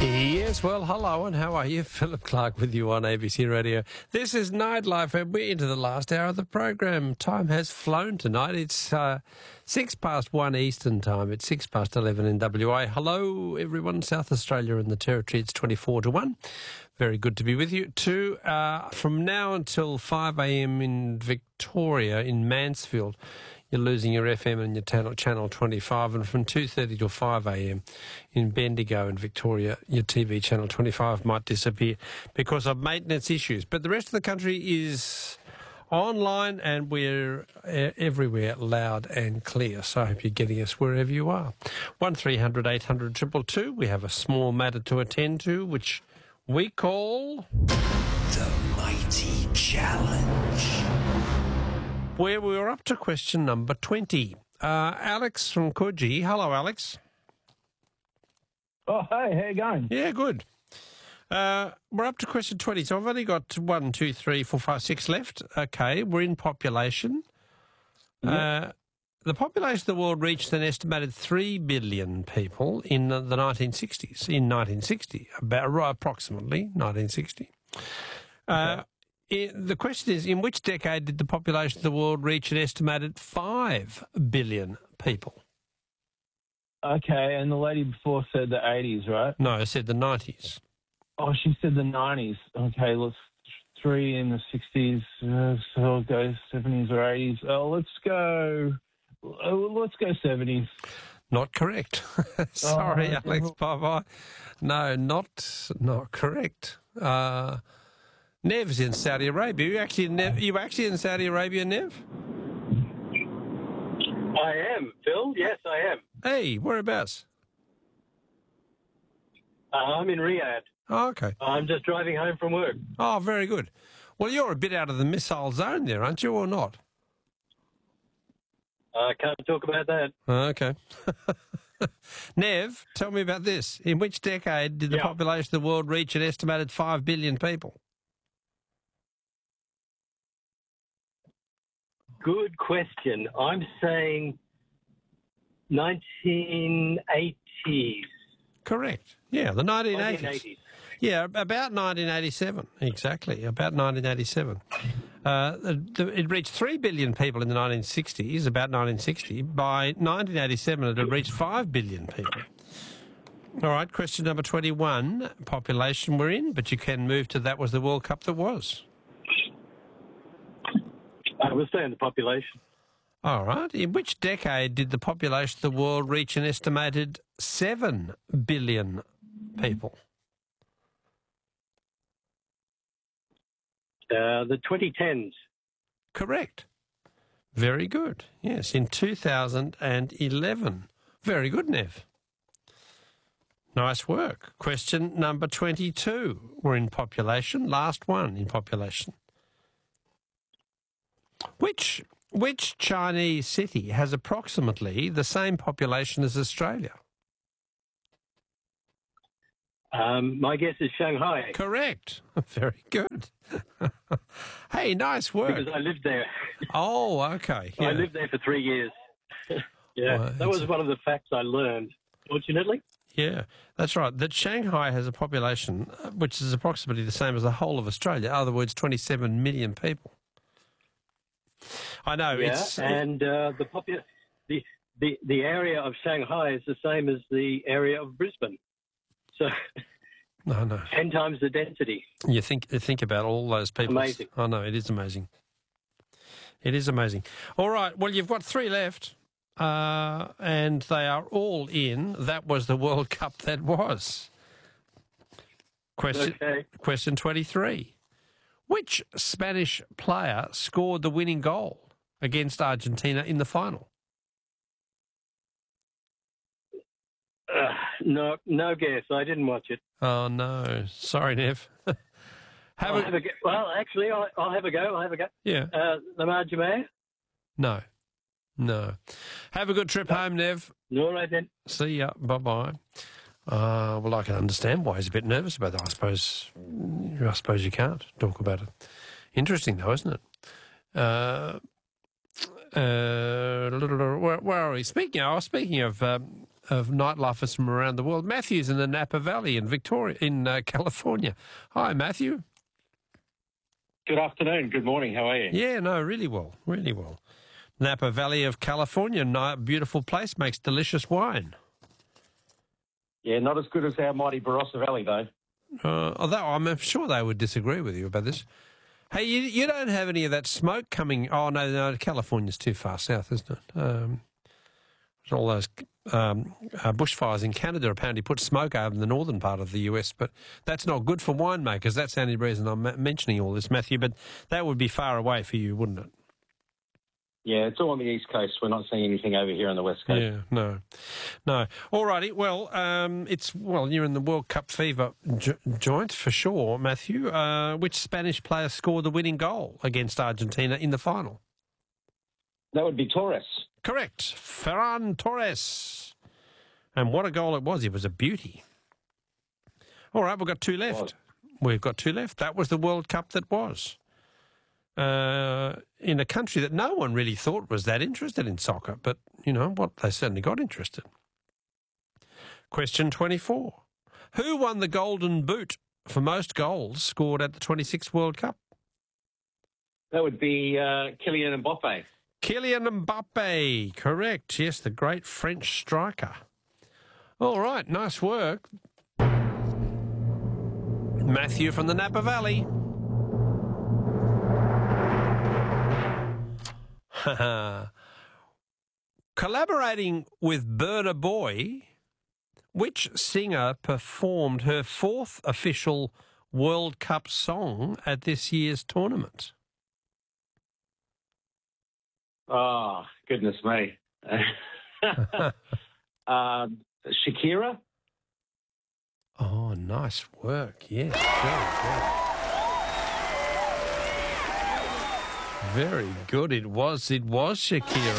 Yes, well, hello and how are you? Philip Clark with you on ABC Radio. This is Nightlife and we're into the last hour of the program. Time has flown tonight. It's 1:06 Eastern Time. It's 11:06 in WA. Hello, everyone. South Australia and the Territory. It's 24-1. Very good to be with you. From now until 5 a.m. in Victoria, in Mansfield, you're losing your FM and your channel 25, and from 2:30 till 5 a.m. in Bendigo in Victoria, your TV channel 25 might disappear because of maintenance issues. But the rest of the country is online and we're everywhere loud and clear. So I hope you're getting us wherever you are. 1300 800 222. We have a small matter to attend to, which we call The Mighty Challenge, where we were up to question number 20. Alex from Coogee. Hello, Alex. Oh, hey, how you going? Yeah, good. We're up to question 20, so I've only got 1, 2, 3, 4, 5, 6 left. Okay, we're in population. Yep. The population of the world reached an estimated 3 billion people in the 1960s, in 1960, approximately 1960. The question is, in which decade did the population of the world reach an estimated 5 billion people? Okay, and the lady before said the 80s, right? No, I said the 90s. Oh, she said the 90s. Okay, let's 3 in the 60s, so I'll go 70s or 80s. Let's go 70s. Not correct. Sorry, Alex. Bye-bye. No, not correct. Nev's in Saudi Arabia. You actually in Saudi Arabia, Nev? I am, Phil. Yes, I am. Hey, whereabouts? I'm in Riyadh. Oh, okay. I'm just driving home from work. Oh, very good. Well, you're a bit out of the missile zone there, aren't you, or not? I can't talk about that. Okay. Nev, tell me about this. In which decade did the population of the world reach an estimated 5 billion people? Good question. I'm saying 1980s. Correct. Yeah, the 1980s. 1980s. Yeah, about 1987. Exactly, about 1987. It reached 3 billion people in the 1960s, about 1960. By 1987, it had reached 5 billion people. All right, question number 21. Population we're in, but you can move to that was the World Cup that was. We'll stay in the population. All right. In which decade did the population of the world reach an estimated 7 billion people? The 2010s. Correct. Very good. Yes, in 2011. Very good, Nev. Nice work. Question number 22. We're in population. Last one in population. Which Chinese city has approximately the same population as Australia? My guess is Shanghai. Correct. Very good. Hey, nice work. Because I lived there. Oh, okay. Yeah. I lived there for 3 years. Yeah, Well, that was one of the facts I learned, fortunately. Yeah, that's right. That Shanghai has a population which is approximately the same as the whole of Australia. In other words, 27 million people. I know. Yeah, and the area of Shanghai is the same as the area of Brisbane. So No. 10 times the density. You think about all those people. Amazing. I know, it is amazing. It is amazing. All right, well, you've got 3 left, and they are all in. That was the World Cup that was. Question 23. Which Spanish player scored the winning goal against Argentina in the final? No guess. I didn't watch it. Oh, no. Sorry, Nev. I'll have a go. Well, actually, I'll have a go. Yeah. Lamar Jamal? No. Have a good trip home, Nev. All right, then. See ya. Bye-bye. Well, I can understand why he's a bit nervous about that. I suppose you can't talk about it. Interesting, though, isn't it? Where are we? Speaking of of nightlifers from around the world. Matthew's in the Napa Valley in California. Hi, Matthew. Good afternoon. Good morning. How are you? Yeah, no, really well, really well. Napa Valley of California, beautiful place, makes delicious wine. Yeah, not as good as our mighty Barossa Valley, though. Although I'm sure they would disagree with you about this. Hey, you don't have any of that smoke coming. Oh, no, California's too far south, isn't it? All those bushfires in Canada apparently put smoke over the northern part of the US, but that's not good for winemakers. That's the only reason I'm mentioning all this, Matthew, but that would be far away for you, wouldn't it? Yeah, it's all on the East Coast. We're not seeing anything over here on the West Coast. Yeah, no. All righty. Well, you're in the World Cup fever joint for sure, Matthew. Which Spanish player scored the winning goal against Argentina in the final? That would be Torres. Correct. Ferran Torres. And what a goal it was. It was a beauty. All right, we've got two left. That was the World Cup that was. In a country that no one really thought was that interested in soccer, but you know what? They certainly got interested. Question 24. Who won the Golden Boot for most goals scored at the 26th World Cup? That would be Kylian Mbappe. Kylian Mbappe, correct. Yes, the great French striker. All right, nice work. Matthew from the Napa Valley. Collaborating with Burna Boy, which singer performed her fourth official World Cup song at this year's tournament? Oh, goodness me. Shakira? Oh, nice work. Yes, very good. Very good. It was Shakira.